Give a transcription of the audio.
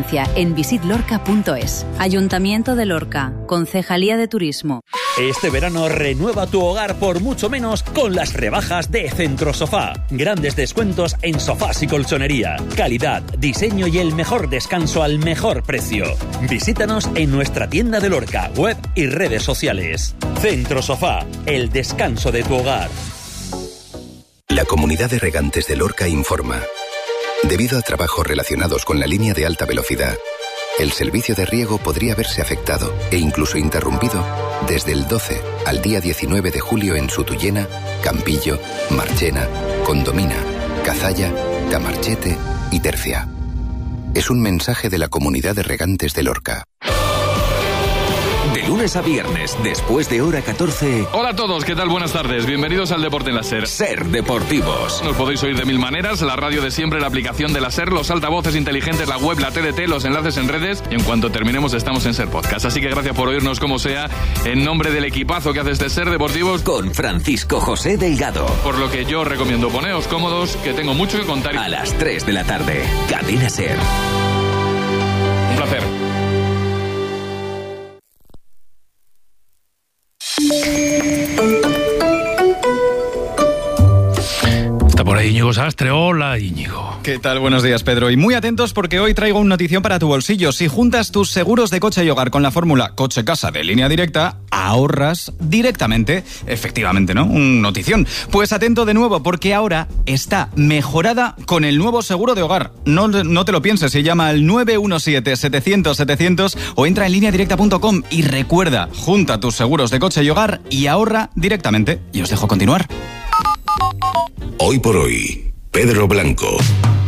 experiencia en visitlorca.es. Ayuntamiento de Lorca, Concejalía de Turismo. Este verano renueva tu hogar por mucho menos con las rebajas de Centro Sofá. Grandes descuentos en sofás y colchonería. Calidad, diseño y el mejor descanso al mejor precio. Visítanos en nuestra tienda de Lorca, web y redes sociales. Centro Sofá, el descanso de tu hogar. La Comunidad de Regantes de Lorca informa. Debido a trabajos relacionados con la línea de alta velocidad, el servicio de riego podría verse afectado e incluso interrumpido desde el 12 al día 19 de julio en Sutullena, Campillo, Marchena, Condomina, Cazalla, Tamarchete y Tercia. Es un mensaje de la Comunidad de Regantes de Lorca. De lunes a viernes, después de hora 14... Hola a todos, ¿qué tal? Buenas tardes. Bienvenidos al Deporte en la SER. SER Deportivos. Nos podéis oír de mil maneras, la radio de siempre, la aplicación de la SER, los altavoces inteligentes, la web, la TDT, los enlaces en redes, y en cuanto terminemos estamos en SER Podcast. Así que gracias por oírnos como sea, en nombre del equipazo que hace este SER Deportivos. Con Francisco José Delgado. Por lo que yo recomiendo poneos cómodos, que tengo mucho que contar. A las 3 de la tarde, Cadena SER. Un placer. Está por ahí Íñigo Sastre. Hola, Íñigo. ¿Qué tal? Buenos días, Pedro. Y muy atentos porque hoy traigo una notición para tu bolsillo. Si juntas tus seguros de coche y hogar con la fórmula coche-casa de Línea Directa, ahorras directamente. Efectivamente, ¿no? Un notición. Pues atento de nuevo porque ahora está mejorada con el nuevo seguro de hogar. No te lo pienses, se llama al 917-700-700 o entra en lineadirecta.com y recuerda, junta tus seguros de coche y hogar y ahorra directamente. Y os dejo continuar. Hoy por hoy, Pedro Blanco.